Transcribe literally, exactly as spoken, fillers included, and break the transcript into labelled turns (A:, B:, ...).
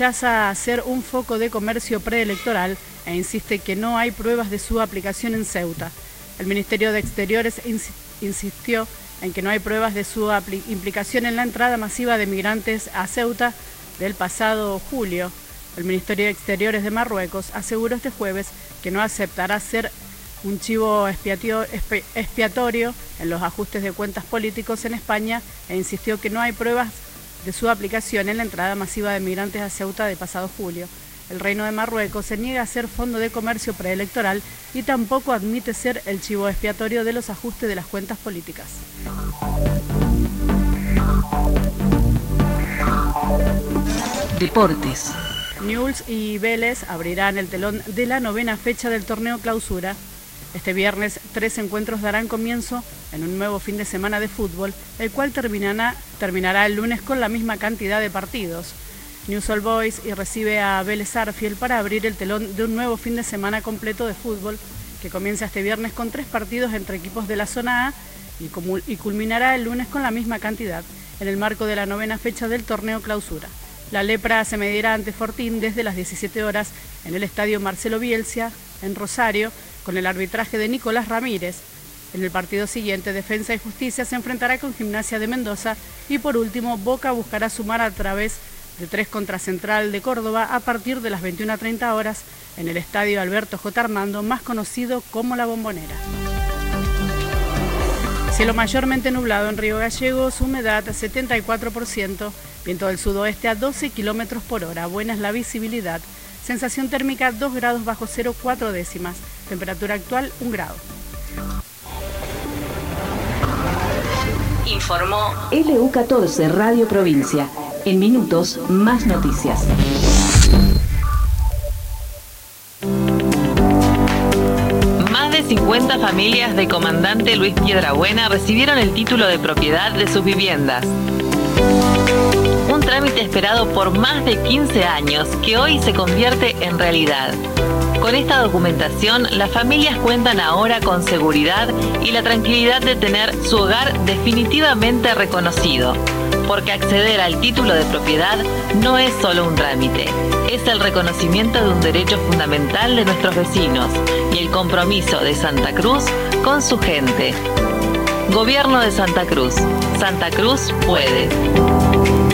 A: rechaza ser un foco de comercio preelectoral e insiste que no hay pruebas de su aplicación en Ceuta. El Ministerio de Exteriores insistió en que no hay pruebas de su implicación en la entrada masiva de migrantes a Ceuta del pasado julio. El Ministerio de Exteriores de Marruecos aseguró este jueves que no aceptará ser un chivo expiatorio en los ajustes de cuentas políticos en España e insistió que no hay pruebas de su aplicación en la entrada masiva de migrantes a Ceuta del pasado julio. El Reino de Marruecos se niega a ser fondo de comercio preelectoral y tampoco admite ser el chivo expiatorio de los ajustes de las cuentas políticas.
B: Deportes.
A: Newell's y Vélez abrirán el telón de la novena fecha del torneo Clausura. Este viernes, tres encuentros darán comienzo en un nuevo fin de semana de fútbol, el cual terminará, terminará el lunes con la misma cantidad de partidos. Newell's Old Boys y recibe a Vélez Sarsfield para abrir el telón de un nuevo fin de semana completo de fútbol, que comienza este viernes con tres partidos entre equipos de la zona A y, y culminará el lunes con la misma cantidad, en el marco de la novena fecha del torneo Clausura. La Lepra se medirá ante Fortín desde las diecisiete horas en el estadio Marcelo Bielsa, en Rosario, con el arbitraje de Nicolás Ramírez. En el partido siguiente, Defensa y Justicia se enfrentará con Gimnasia de Mendoza y por último, Boca buscará sumar a través de tres contra Central de Córdoba a partir de las veintiuna treinta horas en el estadio Alberto J. Armando, más conocido como La Bombonera. Cielo mayormente nublado en Río Gallegos, humedad setenta y cuatro por ciento, viento del sudoeste a doce kilómetros por hora, buena es la visibilidad, sensación térmica dos grados bajo cero, cuatro décimas, temperatura actual un grado.
B: Informó L U catorce Radio Provincia. En minutos, más noticias. Más de cincuenta familias de Comandante Luis Piedrabuena recibieron el título de propiedad de sus viviendas. Un trámite esperado por más de quince años que hoy se convierte en realidad. Con esta documentación, las familias cuentan ahora con seguridad y la tranquilidad de tener su hogar definitivamente reconocido, porque acceder al título de propiedad no es solo un trámite, es el reconocimiento de un derecho fundamental de nuestros vecinos y el compromiso de Santa Cruz con su gente. Gobierno de Santa Cruz. Santa Cruz puede.